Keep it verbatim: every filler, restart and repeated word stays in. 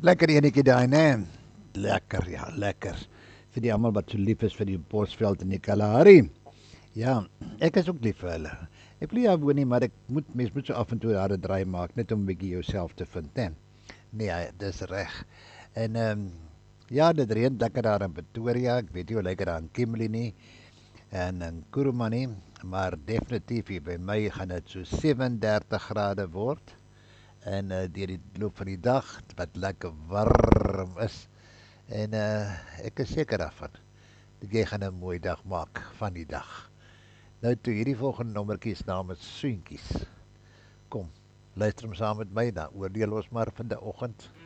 Lekker enetjie daai, né? Lekker, ja, lekker. Vir die almal wat so lief is vir die Bosveld en die Kalahari. Ja, ek is ook lief vir hulle. Ek wil nie daar woon nie, maar ek moet mens moet so af en toe daar 'n draai maak net om 'n bietjie jouself te vind, né? Nee, dis reg. En ehm um, ja, dit reën lekker daar in Pretoria. Ek weet nie hoe lekker daar in Kimberley nie en in Kuruma nie, maar definitief hier by my gaan dit so sewe en dertig grade word. En uh, deur die loop van die dag wat lekker warm is. En uh, ek is seker daarvan dat jy gaan 'n mooi dag maak van die dag. Nou toe hierdie volgende nommertjie se naam is Soentjies. Kom, luister hom saam met my dan. Oordeel ons maar van die oggend.